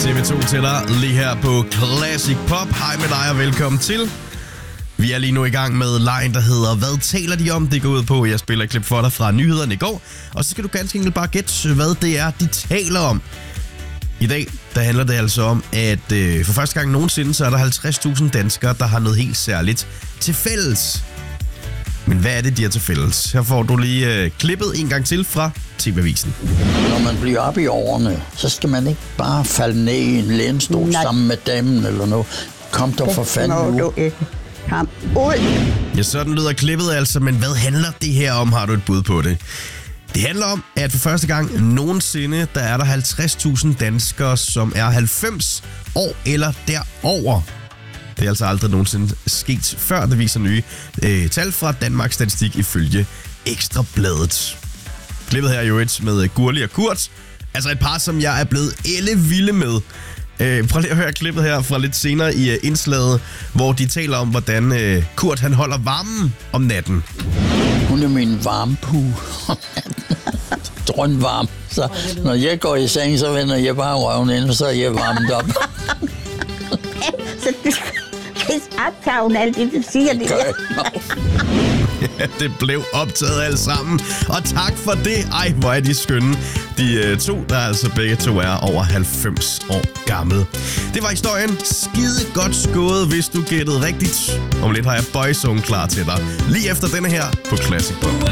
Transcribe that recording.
TV2 til dig lige her på Classic Pop. Hej med dig og velkommen til. Vi er lige nu i gang med lejen, der hedder Hvad taler de om? Det går ud på, at jeg spiller et klip for dig fra nyhederne i går. Og så skal du ganske enkelt bare gætte, hvad det er, de taler om. I dag, der handler det altså om, at for første gang nogensinde, så er der 50.000 danskere, der har noget helt særligt til fælles. Men hvad er det, de har til fælles? Her får du lige klippet en gang til fra TV-avisen. Når man bliver op i årene, så skal man ikke bare falde ned i en lænestol sammen med damen eller noget. Kom der for fanden ud. Kom ud. Ja, sådan lyder klippet altså, men hvad handler det her om? Har du et bud på det? Det handler om, at for første gang nogensinde, der er der 50.000 danskere, som er 90 år eller derover. Det er altså aldrig nogensinde sket før, det viser nye tal fra Danmarks Statistik ifølge Ekstra Bladet. Klippet her er jo et med Gurli og Kurt. Altså et par, som jeg er blevet ellevilde med. Prøv lige at høre klippet her fra lidt senere i indslaget, hvor de taler om, hvordan Kurt han holder varmen om natten. Hun er min varmepue om natten. Drønvarm. Så når jeg går i seng, så vender jeg bare røven ind, og så er jeg varmet op. Så du skal optage alt det, du siger. Det Ja, det blev optaget alt sammen. Og tak for det. Ej, hvor er de skønne. De to, der altså begge to er over 90 år gammel. Det var historien. Skide godt skåret, hvis du gættede rigtigt. Om lidt har jeg Boyzone klar til dig. Lige efter denne her på Classic Pop.